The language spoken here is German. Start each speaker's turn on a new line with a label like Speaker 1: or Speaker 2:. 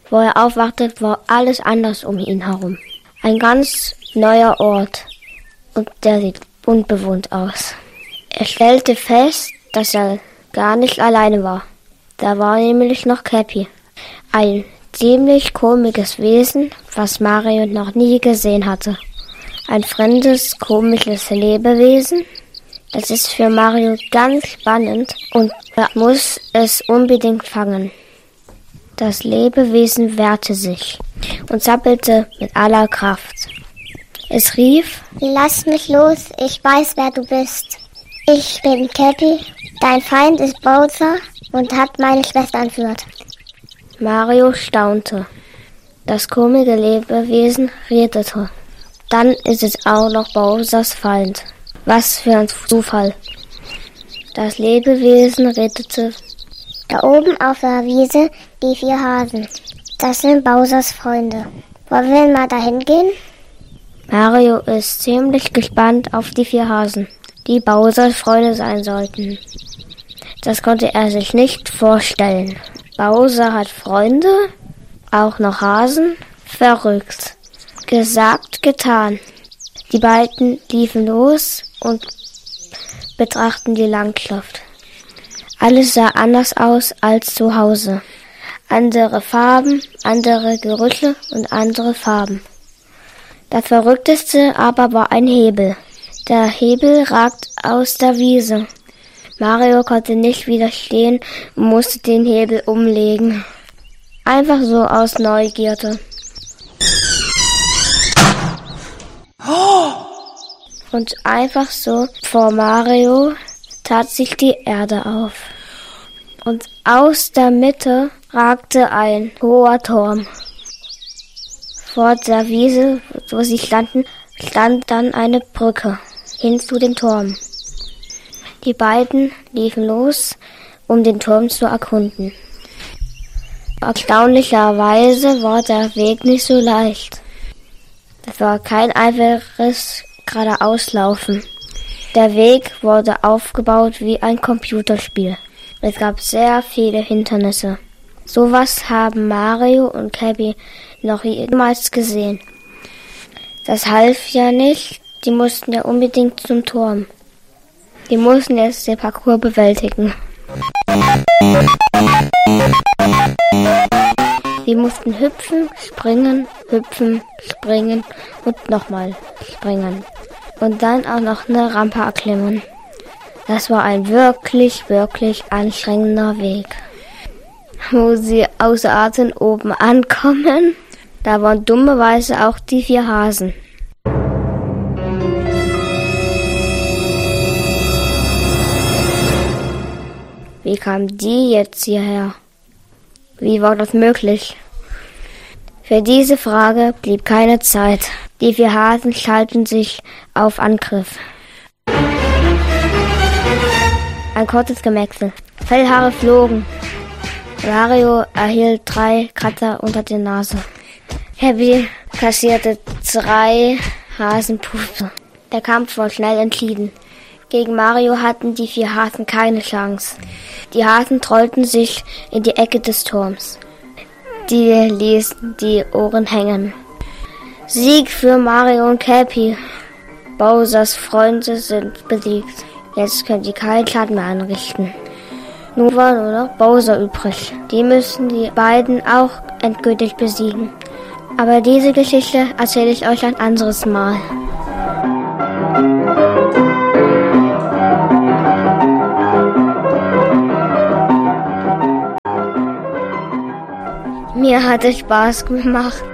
Speaker 1: Wo er aufwachte, war alles anders um ihn herum. Ein ganz neuer Ort und der sieht unbewohnt aus. Er stellte fest, dass er gar nicht alleine war. Da war nämlich noch Cappy. Ein ziemlich komisches Wesen, was Mario noch nie gesehen hatte. Ein fremdes, komisches Lebewesen. Das ist für Mario ganz spannend und er muss es unbedingt fangen. Das Lebewesen wehrte sich und zappelte mit aller Kraft. Es rief:
Speaker 2: Lass mich los, ich weiß, wer du bist. Ich bin Cappy, dein Feind ist Bowser und hat meine Schwester entführt.
Speaker 1: Mario staunte. Das komische Lebewesen redete. Dann ist es auch noch Bowsers Feind. Was für ein Zufall. Das Lebewesen redete:
Speaker 2: Da oben auf der Wiese die 4 Hasen. Das sind Bowsers Freunde. Wollen wir mal dahin gehen?
Speaker 1: Mario ist ziemlich gespannt auf die 4 Hasen, die Bowsers Freunde sein sollten. Das konnte er sich nicht vorstellen. Bowser hat Freunde, auch noch Hasen? Verrückt. Gesagt, getan. Die beiden liefen los und betrachteten die Landschaft. Alles sah anders aus als zu Hause. Andere Farben, andere Gerüche und andere Farben. Das Verrückteste aber war ein Hebel. Der Hebel ragt aus der Wiese. Mario konnte nicht widerstehen und musste den Hebel umlegen. Einfach so aus Neugierde. Und einfach so vor Mario tat sich die Erde auf. Und aus der Mitte ragte ein hoher Turm. Vor der Wiese, wo sie standen, stand dann eine Brücke hin zu dem Turm. Die beiden liefen los, um den Turm zu erkunden. Erstaunlicherweise war der Weg nicht so leicht. Es war kein einfaches geradeauslaufen. Der Weg wurde aufgebaut wie ein Computerspiel. Es gab sehr viele Hindernisse. Sowas haben Mario und Cappy noch jemals gesehen. Das half ja nicht, die mussten ja unbedingt zum Turm. Die mussten jetzt den Parcours bewältigen. Sie mussten hüpfen, springen und nochmal springen. Und dann auch noch eine Rampe erklimmen. Das war ein wirklich, wirklich anstrengender Weg. Wo sie außer Atem oben ankommen, da waren dummerweise auch die 4 Hasen. Wie kamen die jetzt hierher? Wie war das möglich? Für diese Frage blieb keine Zeit. Die 4 Hasen schalten sich auf Angriff. Ein kurzes Gemetzel. Fellhaare flogen. Mario erhielt 3 Kratzer unter der Nase. Cappy kassierte 3 Hasenpuppe. Der Kampf war schnell entschieden. Gegen Mario hatten die 4 Hasen keine Chance. Die Hasen trollten sich in die Ecke des Turms. Die ließen die Ohren hängen. Sieg für Mario und Cappy. Bowsers Freunde sind besiegt. Jetzt können sie keinen Schaden mehr anrichten. Nun war nur noch Bowser übrig. Die müssen die beiden auch endgültig besiegen. Aber diese Geschichte erzähle ich euch ein anderes Mal. Mir hat es Spaß gemacht.